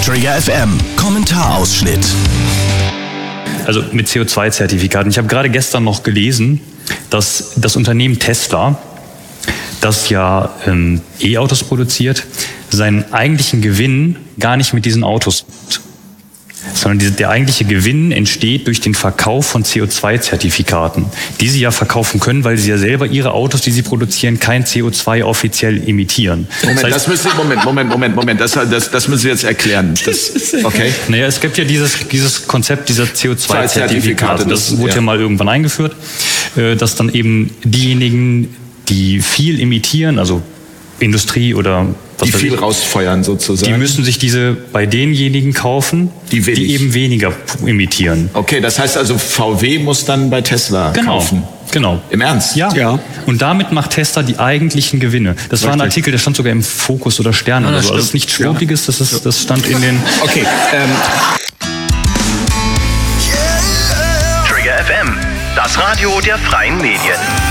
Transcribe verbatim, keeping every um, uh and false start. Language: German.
Trigger F M, Kommentarausschnitt. Also mit C O zwei Zertifikaten. Ich habe gerade gestern noch gelesen, dass das Unternehmen Tesla, das ja ähm, E-Autos produziert, seinen eigentlichen Gewinn gar nicht mit diesen Autos macht, sondern die, der eigentliche Gewinn entsteht durch den Verkauf von C O zwei Zertifikaten, die sie ja verkaufen können, weil sie ja selber ihre Autos, die sie produzieren, kein C O zwei offiziell emittieren. Moment, das, heißt, das müssen, Moment, Moment, Moment, Moment, das, das, das müssen Sie jetzt erklären. Das, okay. Naja, es gibt ja dieses, dieses Konzept dieser C O zwei Zertifikate, das, das wurde ja. ja mal irgendwann eingeführt, dass dann eben diejenigen, die viel emittieren, also Industrie oder was die viel ich, rausfeuern sozusagen. Die müssen sich diese bei denjenigen kaufen, die, die eben weniger emittieren. Okay, das heißt also V W muss dann bei Tesla genau, kaufen. Genau. Im Ernst? Ja. ja. Und damit macht Tesla die eigentlichen Gewinne. Das Richtig. war ein Artikel, der stand sogar im Fokus oder Stern ja, oder so. Das ist nicht Schwurbliges, das, ist, das stand in den... Okay. Ähm. Trigger F M, das Radio der freien Medien.